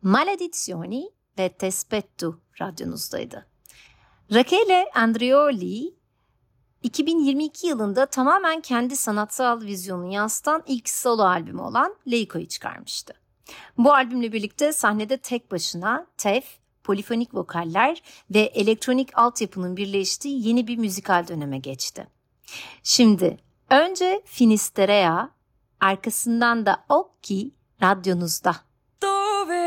Maledizioni ve T'aspetto radyonuzdaydı. Rachele Andreoli 2022 yılında tamamen kendi sanatsal vizyonunu yansıtan ilk solo albümü olan Laico'yu çıkarmıştı. Bu albümle birlikte sahnede tek başına tef, polifonik vokaller ve elektronik altyapının birleştiği yeni bir müzikal döneme geçti. Şimdi önce Finisterrea, arkasından da Occhi radyonuzda.